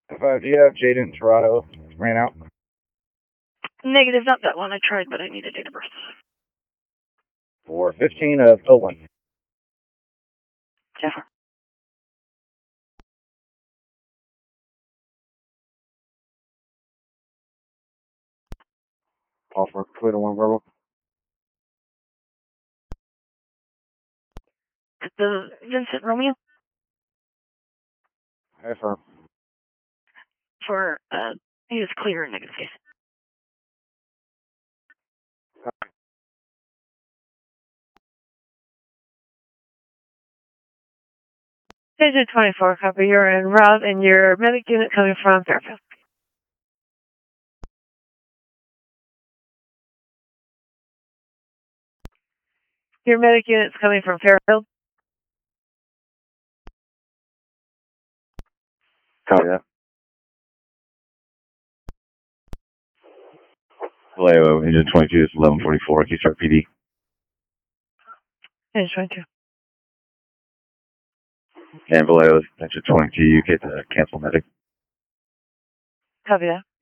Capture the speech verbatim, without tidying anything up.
If I do you have Jaden Toronto ran out? Negative, not that one. I tried, but I need a date of birth. For fifteen of oh one. Yeah. All for Twitter one verbal. The Vincent Romeo? Affirm. For, uh, he was clear in negative case. Station twenty-four, copy. You're en route and your medic unit coming from Fairfield. Your medic unit's coming from Fairfield. Copy that. Vallejo, engine twenty-two, it's eleven forty-four, Keystart P D. Engine twenty-two. And Vallejo, engine twenty-two, you get the cancel medic. Copy that.